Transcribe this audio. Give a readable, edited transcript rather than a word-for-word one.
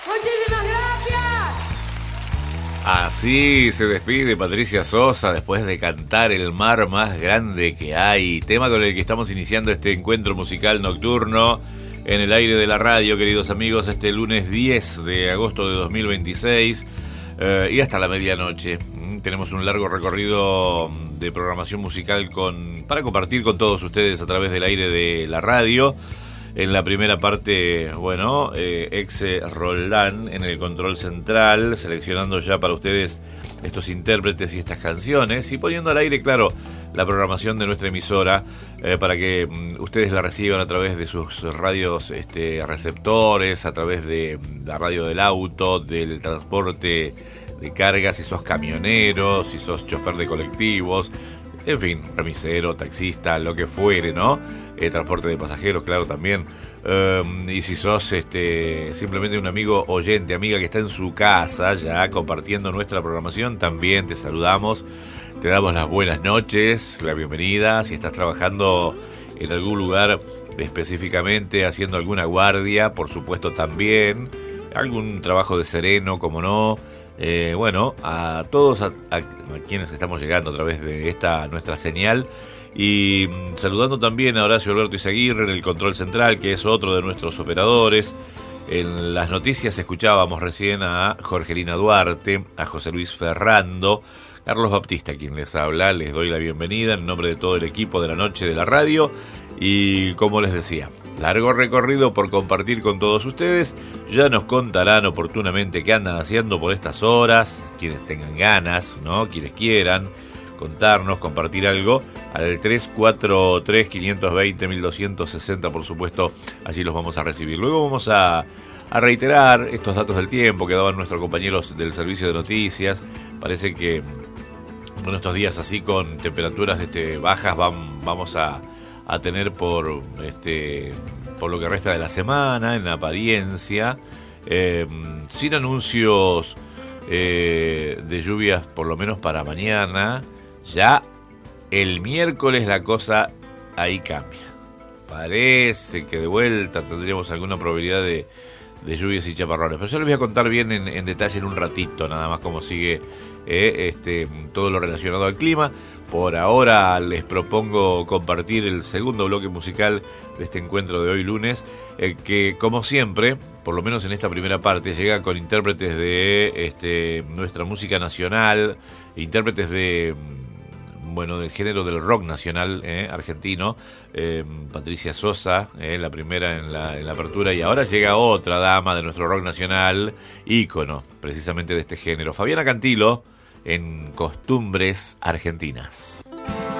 Muchísimas gracias. Así se despide Patricia Sosa después de cantar El mar más grande que hay, tema con el que estamos iniciando este encuentro musical nocturno en el aire de la radio, queridos amigos, este lunes 10 de agosto de 2026 y hasta la medianoche. Tenemos un largo recorrido de programación musical para compartir con todos ustedes a través del aire de la radio. En la primera parte, Exe Roldán en el control central, seleccionando ya para ustedes estos intérpretes y estas canciones y poniendo al aire, claro, la programación de nuestra emisora para que ustedes la reciban a través de sus radios receptores, a través de la radio del auto, del transporte de cargas, si sos camionero, si sos chofer de colectivos, en fin, remisero, taxista, lo que fuere, ¿no? Transporte de pasajeros, claro, también. Y si sos simplemente un amigo oyente, amiga que está en su casa ya compartiendo nuestra programación, también te saludamos, te damos las buenas noches, la bienvenida. Si estás trabajando en algún lugar específicamente, haciendo alguna guardia, por supuesto también, algún trabajo de sereno, como no. A todos a quienes estamos llegando a través de esta nuestra señal y saludando también a Horacio Alberto Izaguirre en el control central, que es otro de nuestros operadores. En las noticias escuchábamos recién a Jorgelina Duarte, a José Luis Ferrando, Carlos Baptista quien les habla. Les doy la bienvenida en nombre de todo el equipo de la noche de la radio y, como les decía, largo recorrido por compartir con todos ustedes. Ya nos contarán oportunamente qué andan haciendo por estas horas, quienes tengan ganas, ¿no? Quienes quieran contarnos, compartir algo, al 343-520-1260, por supuesto, allí los vamos a recibir. Luego vamos a reiterar estos datos del tiempo que daban nuestros compañeros del servicio de noticias. Parece que en estos días así con temperaturas bajas vamos a tener por lo que resta de la semana, en apariencia, sin anuncios de lluvias, por lo menos para mañana. Ya el miércoles la cosa ahí cambia. Parece que de vuelta tendríamos alguna probabilidad de lluvias y chaparrones, pero yo les voy a contar bien en detalle en un ratito, nada más cómo sigue todo lo relacionado al clima. Por ahora les propongo compartir el segundo bloque musical de este encuentro de hoy lunes, que como siempre, por lo menos en esta primera parte, llega con intérpretes de nuestra música nacional, intérpretes del género del rock nacional argentino. Patricia Sosa, la primera en la apertura, y ahora llega otra dama de nuestro rock nacional, ícono precisamente de este género, Fabiana Cantilo, en Costumbres Argentinas.